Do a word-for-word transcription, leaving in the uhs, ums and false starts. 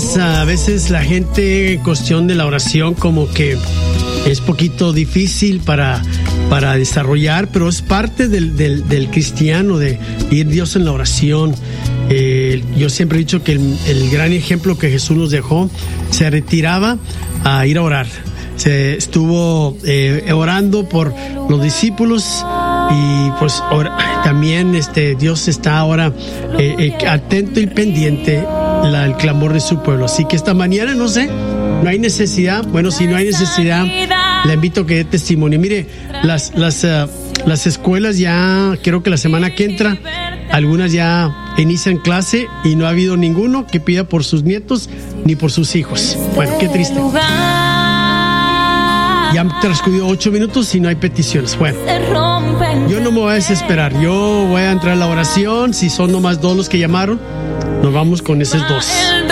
veces, a veces la gente en cuestión de la oración como que es poquito difícil para, para desarrollar, pero es parte del, del, del cristiano, de ir Dios en la oración. Eh, yo siempre he dicho que el, el gran ejemplo que Jesús nos dejó, se retiraba a ir a orar. Se estuvo eh, orando por los discípulos y pues ora, también este Dios está ahora eh, eh, atento y pendiente la, el clamor de su pueblo. Así que esta mañana, no sé, no hay necesidad. Bueno, si no hay necesidad, le invito a que dé testimonio. Mire, las, las, uh, las escuelas ya, creo que la semana que entra, algunas ya inician clase y no ha habido ninguno que pida por sus nietos ni por sus hijos. Bueno, qué triste. Ya han transcurrido ocho minutos y no hay peticiones. Bueno, yo no me voy a desesperar. Yo voy a entrar a la oración. Si son nomás dos los que llamaron, nos vamos con esos dos.